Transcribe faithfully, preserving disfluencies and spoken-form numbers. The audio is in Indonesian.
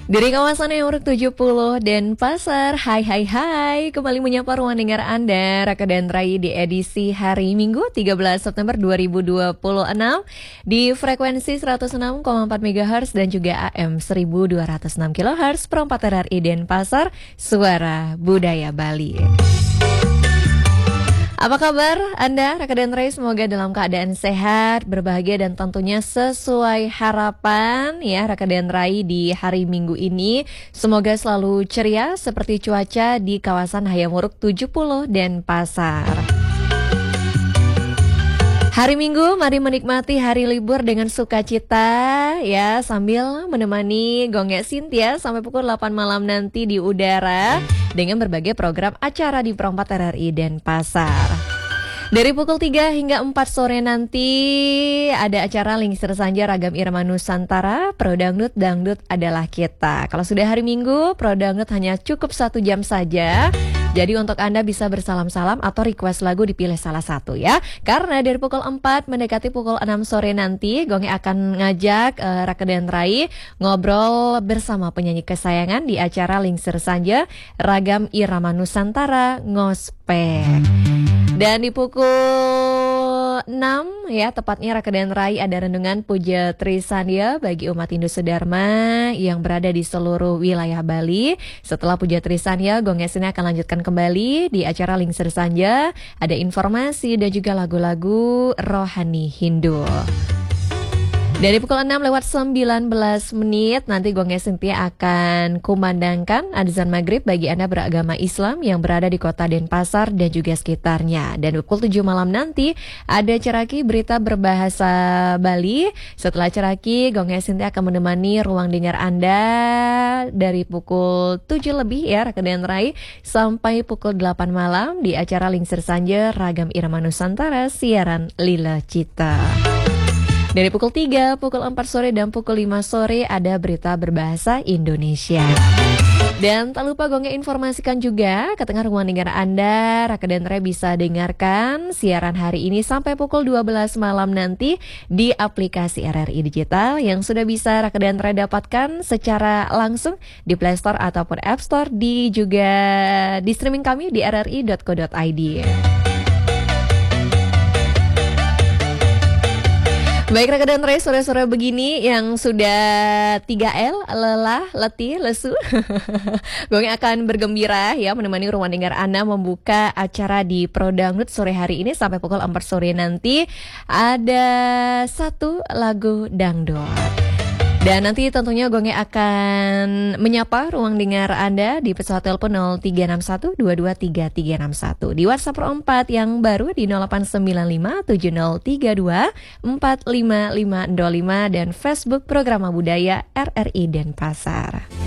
Dari kawasan Eurek tujuh puluh Denpasar, hai hai hai, kembali menyapa ruang dengar Anda, Raka dan Rai di edisi hari Minggu tiga belas September dua ribu dua puluh enam di frekuensi seratus enam koma empat megahertz dan juga A M seribu dua ratus enam kilohertz perempat R R I Denpasar, Suara Budaya Bali. Apa kabar Anda, Raka dan Rai? Semoga dalam keadaan sehat, berbahagia dan tentunya sesuai harapan ya Raka dan Rai di hari Minggu ini. Semoga selalu ceria seperti cuaca di kawasan Hayamuruk tujuh puluh Denpasar. Hari Minggu, mari menikmati hari libur dengan sukacita ya, sambil menemani Gongnya Cynthia sampai pukul delapan malam nanti di udara dengan berbagai program acara di perempat R R I Denpasar. Dari pukul tiga hingga empat sore nanti ada acara Lingsir Sanja Ragam Irama Nusantara, Pro Dangdut, Dangdut Adalah Kita. Kalau sudah hari Minggu, Pro Dangdut hanya cukup satu jam saja. Jadi untuk Anda bisa bersalam-salam atau request lagu dipilih salah satu ya. Karena dari pukul empat mendekati pukul enam sore nanti Gongnya akan ngajak uh, Raka dan Rai ngobrol bersama penyanyi kesayangan di acara Lingsir Sanja Ragam Irama Nusantara Ngospek. Dan di pukul enam ya tepatnya Raka dan Rai ada renungan Puja Trisandya bagi umat Hindu Sedharma yang berada di seluruh wilayah Bali. Setelah Puja Trisandya, Gongnya sini akan lanjutkan kembali di acara Lingsir Sanja. Ada informasi dan juga lagu-lagu rohani Hindu. Dari pukul enam lewat sembilan belas menit nanti Gongnya Cynthia akan kumandangkan azan maghrib bagi Anda beragama Islam yang berada di kota Denpasar dan juga sekitarnya. Dan pukul tujuh malam nanti ada Ceraki berita berbahasa Bali. Setelah Ceraki, Gongnya Cynthia akan menemani ruang dengar Anda dari pukul tujuh lebih ya Raka dan Rai sampai pukul delapan malam di acara Lingsir Sanja Ragam Irama Nusantara siaran Lila Cita. Dari pukul tiga, pukul empat sore, dan pukul lima sore ada berita berbahasa Indonesia. Dan tak lupa Gongnya informasikan juga ke tengah ruang dengar Anda, Raka dan Rai bisa dengarkan siaran hari ini sampai pukul dua belas malam nanti di aplikasi R R I Digital yang sudah bisa Raka dan Rai dapatkan secara langsung di Play Store ataupun App Store, di juga di streaming kami di r r i dot co dot i d. Baik Raka dan Rai, sore-sore begini yang sudah tiga L, lelah, letih, lesu Gongnya akan bergembira ya menemani ruang dengar Anda membuka acara di Pro Dangdut sore hari ini sampai pukul empat sore nanti. Ada satu lagu dangdut. Dan nanti tentunya Gongnya akan menyapa ruang dengar Anda di pesawat telepon nol tiga enam satu dua dua tiga tiga enam satu. Di WhatsApp Pro empat yang baru di nol delapan sembilan lima tujuh nol tiga dua empat lima lima nol lima dan Facebook Programa Budaya R R I Denpasar.